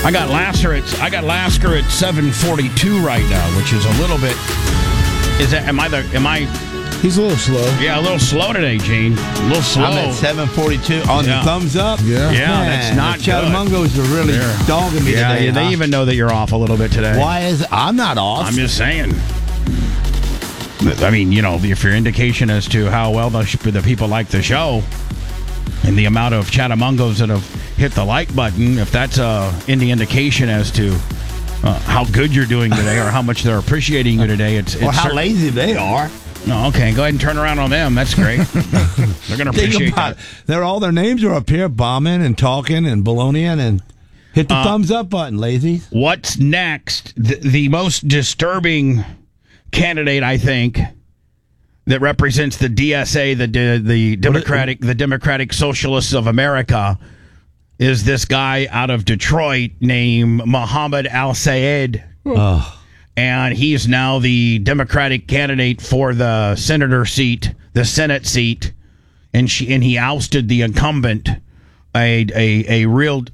I got Lasker at 742 right now, which is a little bit. Am I? He's a little slow. Yeah, a little slow today, Gene. A little slow. I'm at 742 on the thumbs up. Yeah, that's not good. Chatamungos are really dogging me today. Yeah, they even know that you're off a little bit today. Why is I'm not off? I'm just saying. I mean, if your indication as to how well the people like the show and the amount of Chatamungos that have hit the like button, if that's any indication as to how good you're doing today or how much they're appreciating you today, it's how lazy they are. No, okay, go ahead and turn around on them. That's great. They're going to appreciate that. All their names are up here, bombing and talking and baloneying, and hit the thumbs up button, lazy. What's next? The most disturbing candidate, I think, that represents the DSA, the Democratic Socialists of America, is this guy out of Detroit named Mohammed Al-Sayed. Oh. And he's now the Democratic candidate for the Senate seat, and he ousted the incumbent, a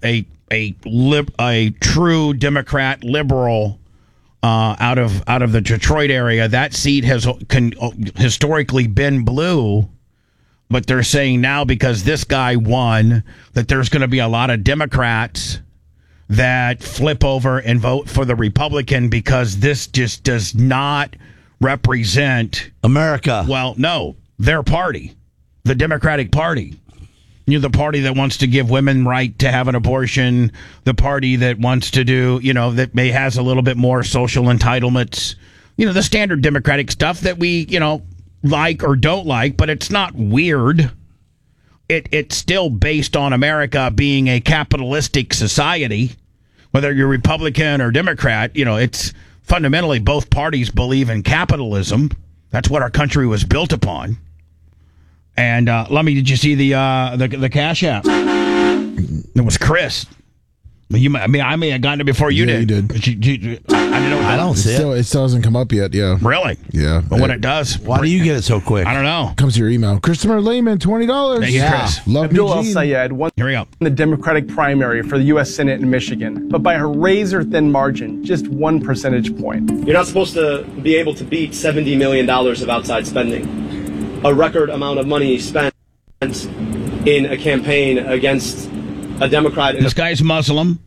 true Democrat liberal out of the Detroit area. That seat has historically been blue, but they're saying now because this guy won that there's going to be a lot of Democrats that flip over and vote for the Republican because this just does not represent America. Well, no, their party, the Democratic Party. The party that wants to give women right to have an abortion, the party that wants to do, that has a little bit more social entitlements, the standard Democratic stuff that we, like or don't like, but it's not weird. It's still based on America being a capitalistic society. Whether you're Republican or Democrat, it's fundamentally both parties believe in capitalism. That's what our country was built upon. And did you see the Cash App? It was Chris. I may have gotten it before you did. You did. I didn't know. I don't see it. It still hasn't come up yet. Yeah. Really? Yeah. But when it does, why do you get it so quick? I don't know. Comes to your email. Christopher Lehman, $20. Thank you, Chris. Love Abdul me, Gene. El-Sayed won Here we go. the Democratic primary for the U.S. Senate in Michigan, but by a razor-thin margin, just 1 percentage point. You're not supposed to be able to beat $70 million of outside spending, a record amount of money spent in a campaign against a Democrat. This guy's Muslim.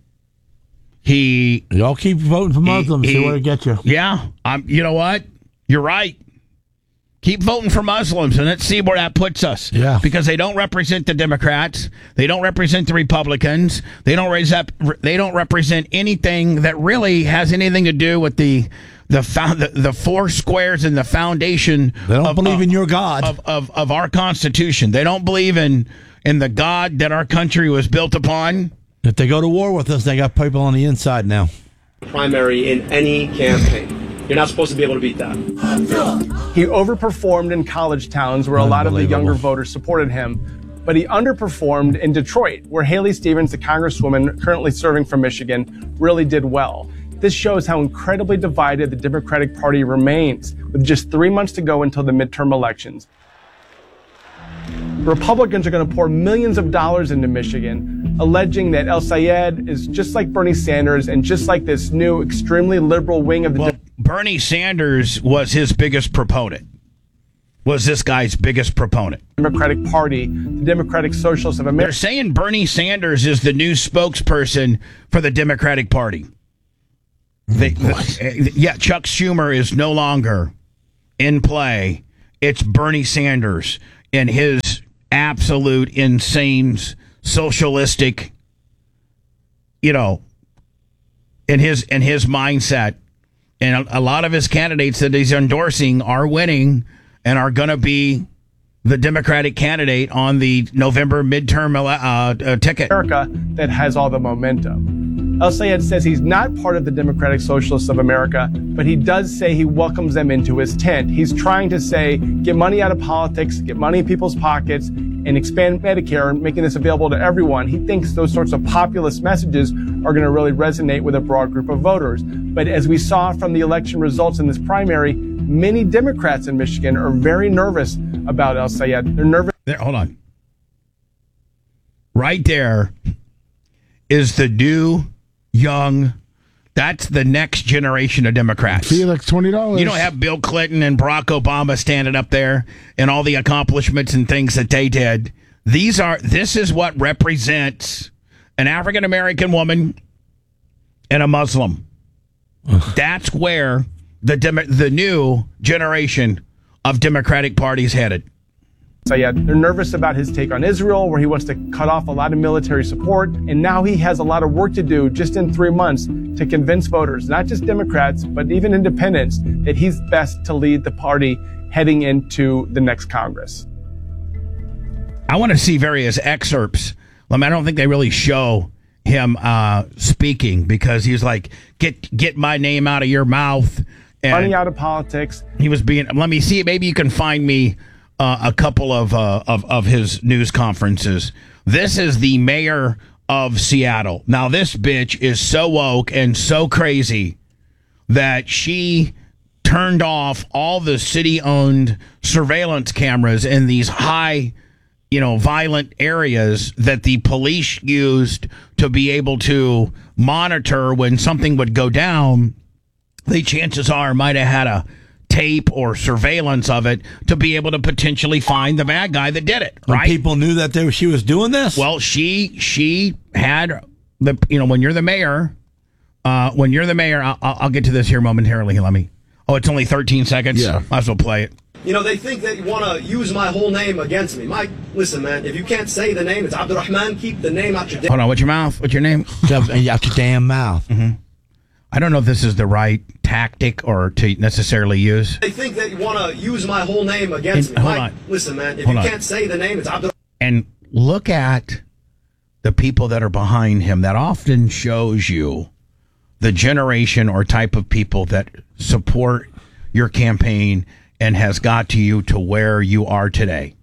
Y'all keep voting for Muslims. See where it gets you. Yeah. You know what? You're right. Keep voting for Muslims, and let's see where that puts us. Yeah. Because they don't represent the Democrats. They don't represent the Republicans. They don't represent anything that really has anything to do with the four squares and the foundation. They don't believe in your God. Of our Constitution. They don't believe in the God that our country was built upon. If they go to war with us, they got people on the inside now. Primary in any campaign. You're not supposed to be able to beat that. He overperformed in college towns where a lot of the younger voters supported him, but he underperformed in Detroit, where Haley Stevens, the congresswoman currently serving for Michigan, really did well. This shows how incredibly divided the Democratic Party remains, with just 3 months to go until the midterm elections. Republicans are going to pour millions of dollars into Michigan, alleging that El-Sayed is just like Bernie Sanders and just like this new extremely liberal wing of the... Bernie Sanders was his biggest proponent. Was this guy's biggest proponent. Democratic Party, the Democratic Socialists of America. They're saying Bernie Sanders is the new spokesperson for the Democratic Party. Chuck Schumer is no longer in play. It's Bernie Sanders and his absolute insane socialistic, in his mindset. And a lot of his candidates that he's endorsing are winning and are going to be the Democratic candidate on the November midterm ticket. America that has all the momentum. El-Sayed says he's not part of the Democratic Socialists of America, but he does say he welcomes them into his tent. He's trying to say, get money out of politics, get money in people's pockets, and expand Medicare, making this available to everyone. He thinks those sorts of populist messages are going to really resonate with a broad group of voters. But as we saw from the election results in this primary, many Democrats in Michigan are very nervous about El-Sayed. They're nervous. Hold on. Right there is the new young. That's the next generation of Democrats. Felix, $20. You don't have Bill Clinton and Barack Obama standing up there and all the accomplishments and things that they did. This is what represents an African American woman and a Muslim. That's where the new generation of Democratic Party is headed. So yeah, they're nervous about his take on Israel, where he wants to cut off a lot of military support. And now he has a lot of work to do just in 3 months to convince voters, not just Democrats, but even independents, that he's best to lead the party heading into the next Congress. I want to see various excerpts. I don't think they really show him speaking, because he was like, get my name out of your mouth. And Money out of politics. he was being, let me see, maybe you can find me a couple of his news conferences. This is the mayor of Seattle. Now, this bitch is so woke and so crazy that she turned off all the city-owned surveillance cameras in these high, violent areas that the police used to be able to monitor when something would go down. The chances are might have had a tape or surveillance of it to be able to potentially find the bad guy that did it, When right? people knew that she was doing this? Well, she had the, when you're the mayor, I'll get to this here momentarily. It's only 13 seconds. Yeah. Might as well play it. They think that you want to use my whole name against me. Mike, listen, man, if you can't say the name, it's Abdurrahman, keep the name out your Hold on. What's your mouth? What's your name? Out your damn mouth. Mm-hmm. I don't know if this is the right tactic or to necessarily use. They think that you want to use my whole name against me. Hold Mike, on. listen, man, if Hold you on. can't say the name, it's Abdurrahman. And look at the people that are behind him. That often shows you the generation or type of people that support your campaign and has got to you to where you are today.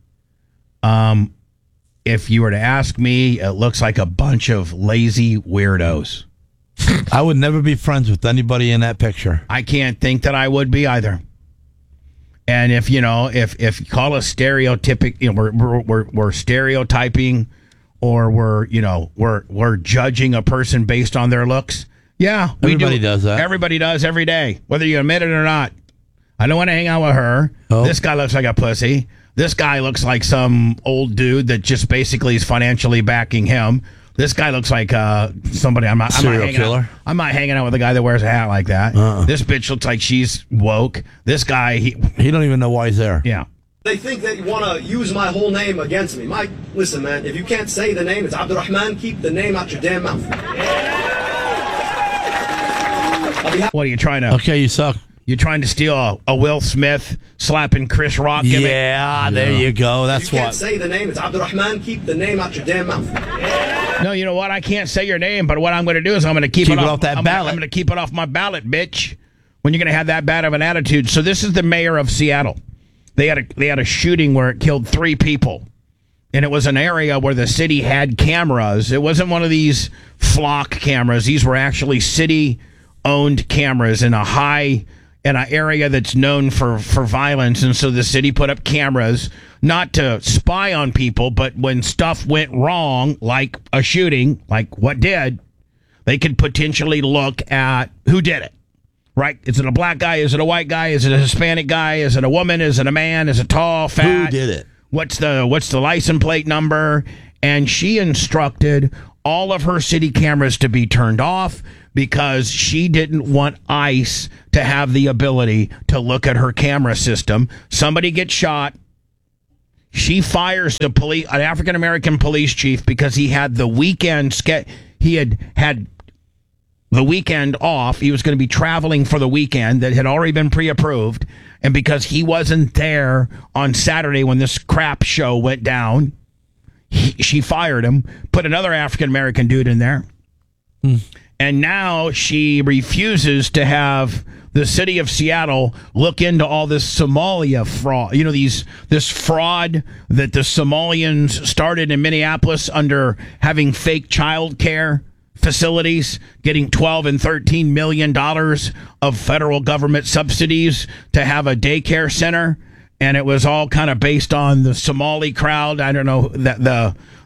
If you were to ask me, it looks like a bunch of lazy weirdos. I would never be friends with anybody in that picture. I can't think that I would be either. And if you call us stereotypic, we're stereotyping, or we're judging a person based on their looks. Yeah, Everybody does that. Everybody does every day, whether you admit it or not. I don't want to hang out with her. Oh. This guy looks like a pussy. This guy looks like some old dude that just basically is financially backing him. This guy looks like somebody. Serial killer. I'm not hanging out with a guy that wears a hat like that. This bitch looks like she's woke. This guy, He don't even know why he's there. yeah. They think that you want to use my whole name against me. Mike, listen, man, if you can't say the name, it's Abdurrahman, keep the name out your damn mouth. What are you trying to? Okay, you suck. You're trying to steal a Will Smith slapping Chris Rock gimmick? Yeah, there you go. If That's you can't what. say the name, it's Abdurrahman, keep the name out your damn mouth. No, you know what? I can't say your name, but what I'm going to do is I'm going to keep it off that ballot. I'm going to keep it off my ballot, bitch. When you're going to have that bad of an attitude. So this is the mayor of Seattle. They had a shooting where it killed 3 people. And it was an area where the city had cameras. It wasn't one of these flock cameras. These were actually city-owned cameras in an area that's known for violence. And so the city put up cameras, not to spy on people, but when stuff went wrong, like a shooting, like what did, they could potentially look at who did it. Right? Is it a black guy? Is it a white guy? Is it a Hispanic guy? Is it a woman? Is it a man? Is it tall, fat? Who did it? What's the license plate number? And she instructed all of her city cameras to be turned off because she didn't want ICE to have the ability to look at her camera system. Somebody gets shot. She fires an African American police chief because he had the weekend he had the weekend off. He was going to be traveling for the weekend that had already been pre-approved. And because he wasn't there on Saturday when this crap show went down, she fired him, put another African-American dude in there. And now she refuses to have the city of Seattle look into all this Somalia fraud. This fraud that the Somalians started in Minneapolis under having fake child care facilities, getting $12 and $13 million of federal government subsidies to have a daycare center. And it was all kind of based on the Somali crowd. I don't know, that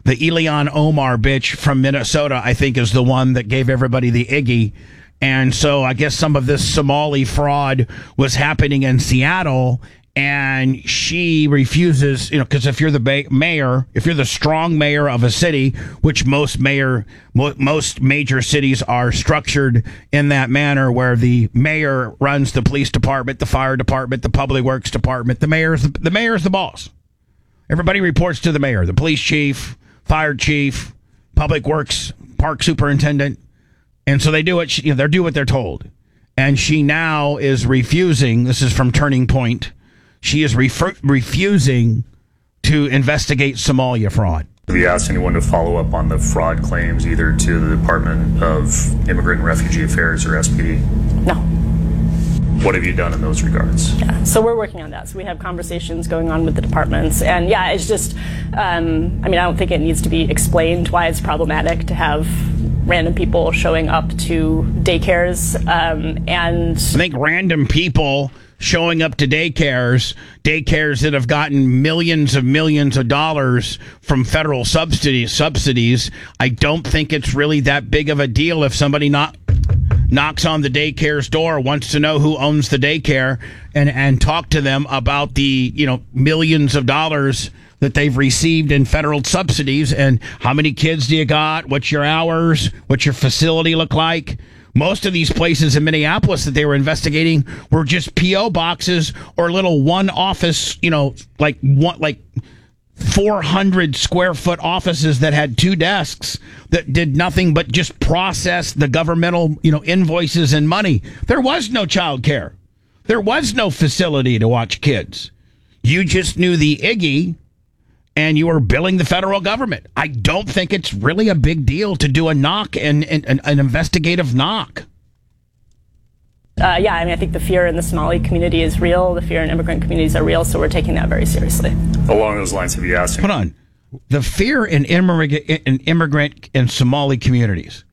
The Ilhan Omar bitch from Minnesota, I think, is the one that gave everybody the Iggy. And so I guess some of this Somali fraud was happening in Seattle, and she refuses, because if you're the mayor, if you're the strong mayor of a city, which most major cities are structured in that manner, where the mayor runs the police department, the fire department, the public works department, the mayor's the boss. Everybody reports to the mayor, the police chief, fire chief, public works, park superintendent. And so they do what they do what they're told. And she now is refusing. This is from Turning Point. She is refusing to investigate Somalia fraud. Have you asked anyone to follow up on the fraud claims, either to the Department of Immigrant and Refugee Affairs or SPD? No. What have you done in those regards? Yeah, so we're working on that. So we have conversations going on with the departments. And yeah, it's just, I don't think it needs to be explained why it's problematic to have random people showing up to daycares. And I think random people showing up to daycares that have gotten millions of dollars from federal subsidies. I don't think it's really that big of a deal if somebody knocks on the daycare's door, wants to know who owns the daycare, and talk to them about the millions of dollars that they've received in federal subsidies, and how many kids do you got, what's your hours, what's your facility look like. Most of these places in Minneapolis that they were investigating were just P.O. boxes or little one office, like 400 square foot offices that had 2 desks that did nothing but just process the governmental, invoices and money. There was no child care. There was no facility to watch kids. You just knew the Iggy, and you were billing the federal government. I don't think it's really a big deal to do a knock and an investigative knock. I think the fear in the Somali community is real. The fear in immigrant communities are real, so we're taking that very seriously. Along those lines, have you asked him? Hold on. The fear in immigrant and Somali communities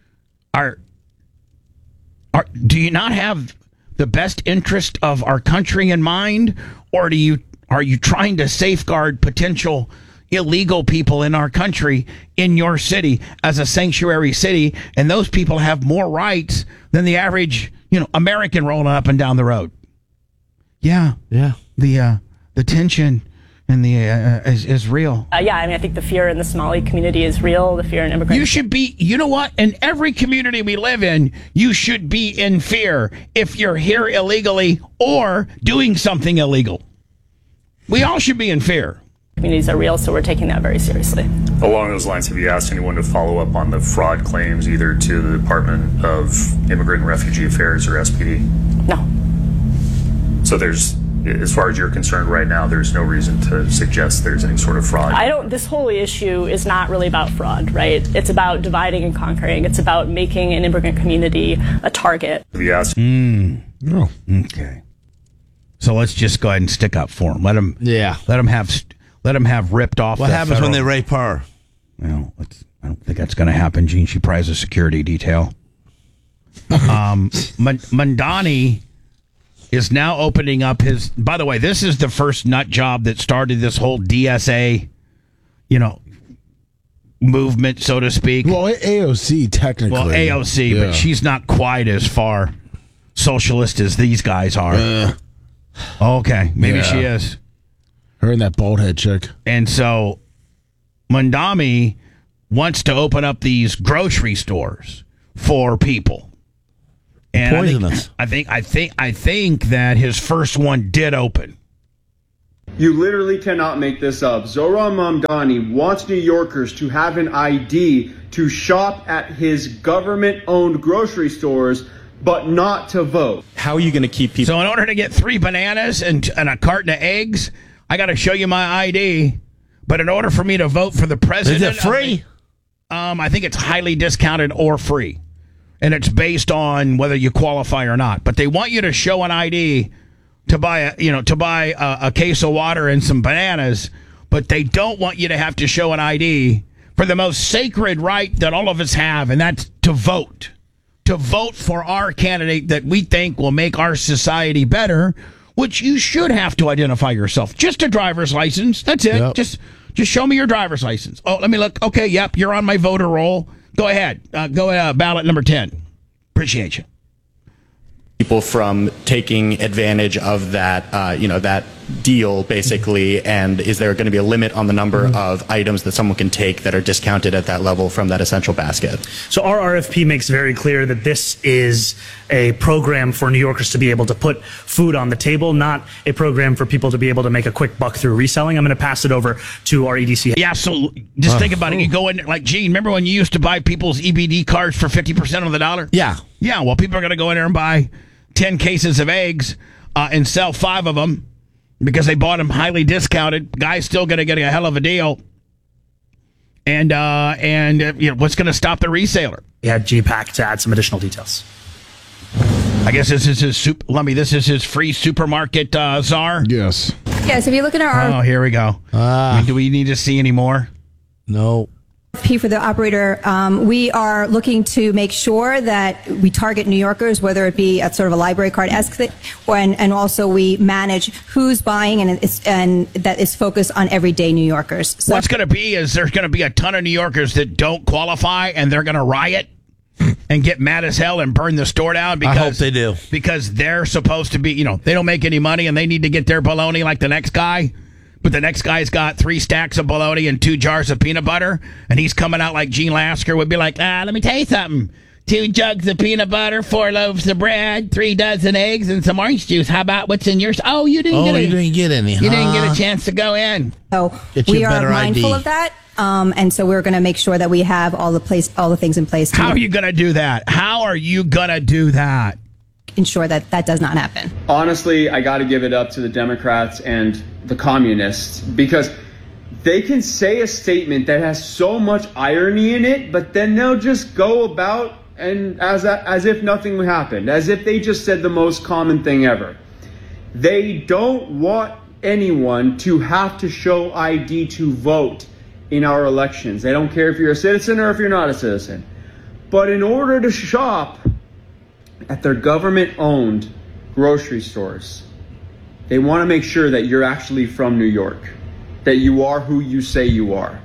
do you not have the best interest of our country in mind, or are you trying to safeguard potential illegal people in our country in your city as a sanctuary city, and those people have more rights than the average American rolling up and down the road? Yeah. The tension and the is real. I think the fear in the Somali community is real. The fear in immigrant. You should be. You know what? In every community we live in, you should be in fear if you're here illegally or doing something illegal. We all should be in fear. Communities are real, so we're taking that very seriously. Along those lines, have you asked anyone to follow up on the fraud claims, either to the Department of Immigrant and Refugee Affairs or SPD? No. So as far as you're concerned right now, there's no reason to suggest there's any sort of fraud? This whole issue is not really about fraud, right? It's about dividing and conquering. It's about making an immigrant community a target. Have you asked? No. Okay. So let's just go ahead and stick up for them. Let them have ripped off. What happens when they rape her? Well, I don't think that's going to happen, Gene. She probably has a security detail. Mandani is now opening up his. By the way, this is the first nut job that started this whole DSA, movement, so to speak. Well, AOC technically. Well, AOC, but she's not quite as far socialist as these guys are. Okay, maybe she is. Her and that bald head chick. And so Mandami wants to open up these grocery stores for people. And poisonous. I think that his first one did open. You literally cannot make this up. Zohran Mamdani wants New Yorkers to have an ID to shop at his government-owned grocery stores, but not to vote. How are you going to keep people? So in order to get 3 bananas and a carton of eggs, I got to show you my ID. But in order for me to vote for the president... Is it free? I think it's highly discounted or free. And it's based on whether you qualify or not. But they want you to show an ID to buy a case of water and some bananas, but they don't want you to have to show an ID for the most sacred right that all of us have, and that's to vote. To vote for our candidate that we think will make our society better, which you should have to identify yourself. Just a driver's license. That's it. Yep. Just show me your driver's license. Oh, let me look. Okay, yep, you're on my voter roll. Go ahead. Go ballot number 10. Appreciate you. People from taking advantage of that, that deal, basically, and is there going to be a limit on the number of items that someone can take that are discounted at that level from that essential basket? So our RFP makes very clear that this is a program for New Yorkers to be able to put food on the table, not a program for people to be able to make a quick buck through reselling. I'm going to pass it over to our EDC. Yeah, so just think about it. You go in, like, Gene, remember when you used to buy people's EBD cards for 50% on the dollar? Yeah. Yeah, well, people are going to go in there and buy 10 cases of eggs and sell 5 of them because they bought them highly discounted. Guy's still going to get a hell of a deal. And what's going to stop the reseller? Yeah, GPAC to add some additional details. I guess this is his this is his free supermarket czar. Yes. Yes, if you look at our Oh, here we go. Do we need to see any more? No. RFP for the operator, we are looking to make sure that we target New Yorkers, whether it be at sort of a library card-esque thing, and also we manage who's buying and that is focused on everyday New Yorkers. So What's going to be is there's going to be a ton of New Yorkers that don't qualify, and they're going to riot and get mad as hell and burn the store down because I hope they do. Because they're supposed to be, they don't make any money and they need to get their bologna like the next guy. But the next guy's got 3 stacks of bologna and 2 jars of peanut butter, and he's coming out like Gene Lasker would be like, let me tell you something. 2 jugs of peanut butter, 4 loaves of bread, 3 dozen eggs, and some orange juice. How about what's in yours? Oh, you didn't get any. You didn't get any. You didn't get a chance to go in. So Get you we a are better mindful ID. of that, and so we're going to make sure that we have all the things in place to How are you going to do that? How are you going to do that? ensure that that does not happen. Honestly, I got to give it up to the Democrats and the communists because they can say a statement that has so much irony in it, but then they'll just go about and as if nothing happened, as if they just said the most common thing ever. They don't want anyone to have to show ID to vote in our elections. They don't care if you're a citizen or if you're not a citizen. But in order to shop at their government-owned grocery stores, they want to make sure that you're actually from New York, that you are who you say you are.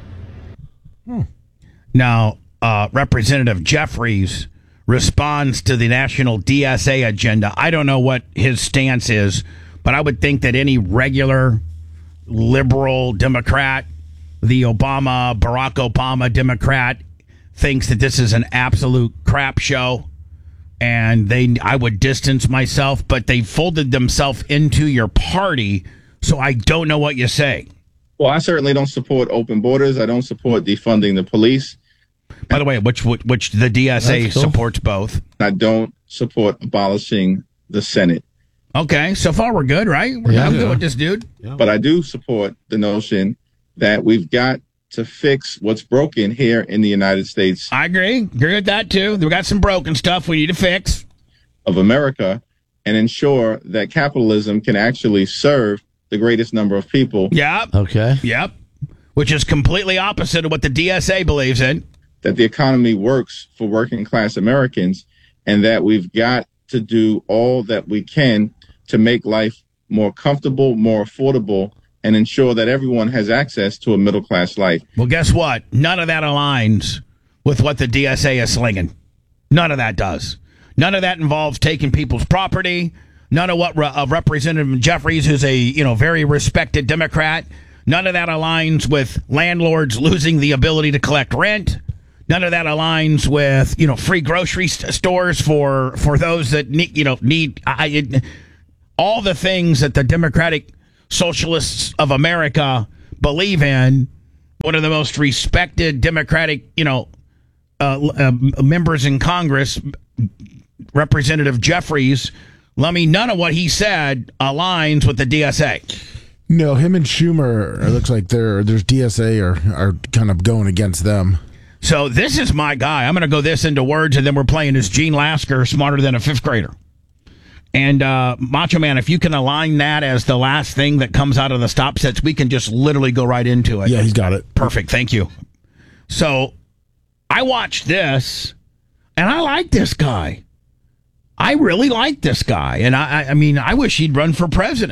Now, Representative Jeffries responds to the national DSA agenda. I don't know what his stance is, but I would think that any regular liberal Democrat, the Barack Obama Democrat, thinks that this is an absolute crap show, and I would distance myself, but they folded themselves into your party, so I don't know what you say. Well, I certainly don't support open borders. I don't support defunding the police. By the way, which the DSA supports both. I don't support abolishing the Senate. Okay, so far we're good, right? I'm good with this dude. Yeah. But I do support the notion that we've got to fix what's broken here in the United States. I agree with that too. We've got some broken stuff we need to fix. Of America, and ensure that capitalism can actually serve the greatest number of people. Yep. Okay. Yep. Which is completely opposite of what the DSA believes in. That the economy works for working class Americans, and that we've got to do all that we can to make life more comfortable, more affordable, and ensure that everyone has access to a middle class life. Well, guess what? None of that aligns with what the DSA is slinging. None of that does. None of that involves taking people's property. None of what Representative Jeffries, who's a very respected Democrat, none of that aligns with landlords losing the ability to collect rent. None of that aligns with free grocery stores for those that need all the things that the Democratic Socialists of America believe in. One of the most respected Democratic members in Congress, Representative Jeffries. None of what he said aligns with the DSA. No, him and Schumer, it looks like there's DSA are kind of going against them. So this is my guy. I'm going to go this into words, and then we're playing as Gene Lasker, smarter than a fifth grader. And Macho Man, if you can align that as the last thing that comes out of the stop sets, we can just literally go right into it. Yeah, he's got it. Perfect. Thank you. So I watched this, and I like this guy. I really like this guy. And I mean, I wish he'd run for president.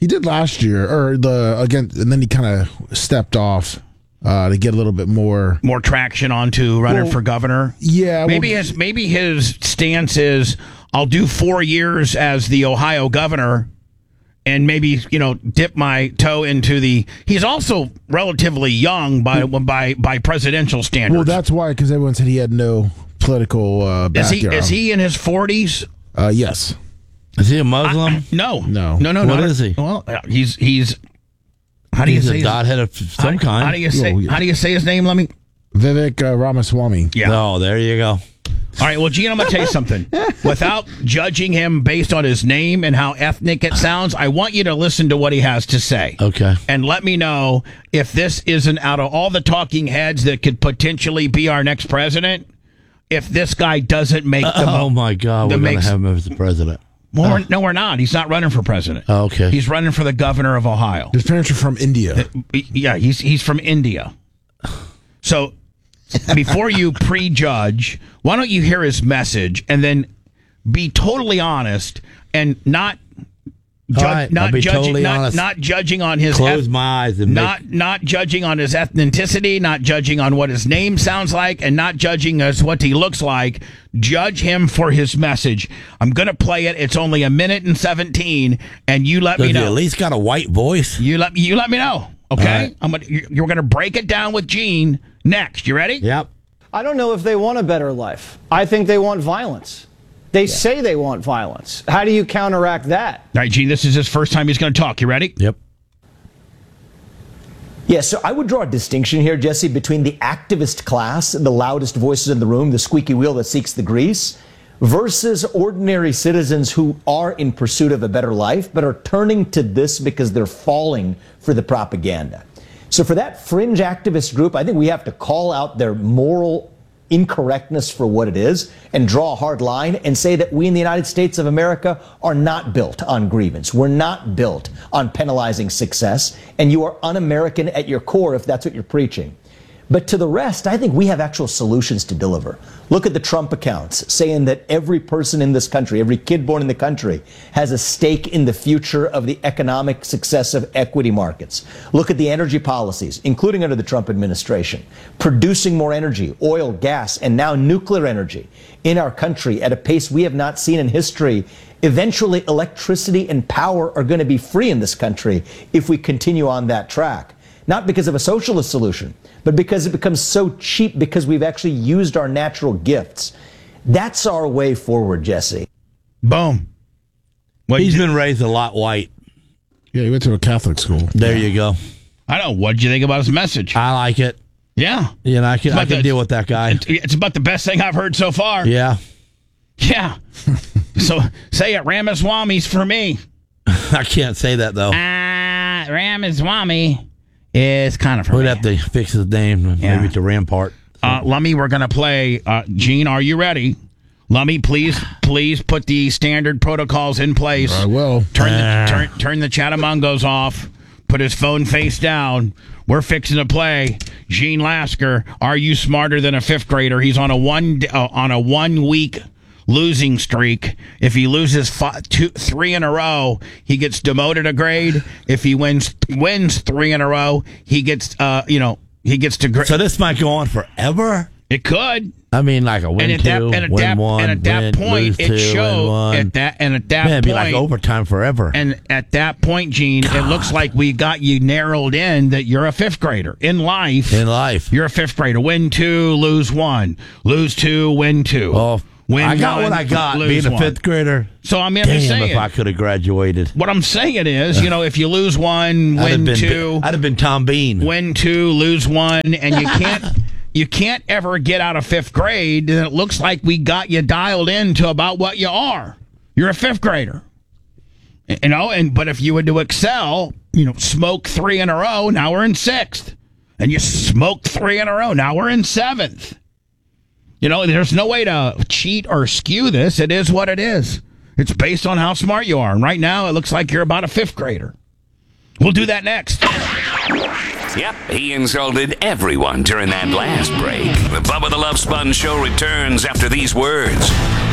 He did last year, and then he kind of stepped off to get a little bit more traction onto running for governor. Yeah, maybe his stance is, I'll do 4 years as the Ohio governor, and maybe dip my toe into the. He's also relatively young by presidential standards. Well, that's why, because everyone said he had no political background. Is he in his 40s? Yes. Is he a Muslim? No. What is he? Well, he's. How do you say? He's a godhead of some kind. How do you say? How do you say his name? Let me. Vivek Ramaswamy. Yeah. Oh, there you go. All right. Well, Gene, I'm going to tell you something. Without judging him based on his name and how ethnic it sounds, I want you to listen to what he has to say. Okay. And let me know if this isn't, out of all the talking heads that could potentially be our next president, if this guy doesn't make the. Oh my God, we're going to have him as the president. Well, no, we're not. He's not running for president. Oh, okay. He's running for the governor of Ohio. His parents are from India. Yeah, he's from India. So before you prejudge, why don't you hear his message and then be totally honest and not judging on his close my eyes and not judging on his ethnicity, not judging on what his name sounds like, and not judging as what he looks like. Judge him for his message. I'm going to play it. It's only 1:17, and you let me know. Does he at least got a white voice? You let me know. Okay, right. You're going to break it down with Gene next. You ready? Yep. I don't know if they want a better life. I think they want violence. They say they want violence. How do you counteract that? All right, Gene, this is his first time he's going to talk. You ready? Yep. Yeah, so I would draw a distinction here, Jesse, between the activist class, the loudest voices in the room, the squeaky wheel that seeks the grease, versus ordinary citizens who are in pursuit of a better life, but are turning to this because they're falling for the propaganda. So for that fringe activist group, I think we have to call out their moral incorrectness for what it is and draw a hard line and say that we in the United States of America are not built on grievance. We're not built on penalizing success, and you are un-American at your core if that's what you're preaching. But to the rest, I think we have actual solutions to deliver. Look at the Trump accounts saying that every person in this country, every kid born in the country, has a stake in the future of the economic success of equity markets. Look at the energy policies, including under the Trump administration, producing more energy, oil, gas, and now nuclear energy in our country at a pace we have not seen in history. Eventually, electricity and power are going to be free in this country if we continue on that track. Not because of a socialist solution, but because it becomes so cheap because we've actually used our natural gifts. That's our way forward, Jesse. Boom. He's been raised a lot white. Yeah, he went to a Catholic school. There you go. I know. What did you think about his message? I like it. Yeah. I can deal with that guy. It's about the best thing I've heard so far. Yeah. Yeah. So say it, Ramaswamy's for me. I can't say that, though. Ramaswamy is kind of for We'd me. have to fix his name, maybe to Rampart. Lummy, we're going to play. Gene, are you ready? Lummy, please put the standard protocols in place. I will. Turn the Chatamungos off. Put his phone face down. We're fixing to play Gene Lasker. Are you smarter than a fifth grader? He's on a 1 week losing streak. If he loses 3 in a row, he gets demoted a grade. If he wins 3 in a row, he gets he gets to grade. So this might go on forever. It could. I mean, like a win win one, and at that point, it showed at that point, it'd be like overtime forever. And at that point, Gene, it looks like we got you narrowed in that you're a fifth grader in life. You're a fifth grader. Win 2, lose 1, lose 2, win 2. Oh, I got 1, what I got being a fifth grader. So I'm just Damn, saying, if I could have graduated. What I'm saying is, if you lose 1, win 2, I'd have been Tom Bean. Win 2, lose 1, and you can't. You can't ever get out of fifth grade, and it looks like we got you dialed in to about what you are. You're a fifth grader. But if you were to excel, smoke 3 in a row, now we're in 6th. And you smoked 3 in a row, now we're in 7th. There's no way to cheat or skew this. It is what it is. It's based on how smart you are. And right now, it looks like you're about a fifth grader. We'll do that next. Yep, he insulted everyone during that last break. The Bubba the Love Sponge Show returns after these words.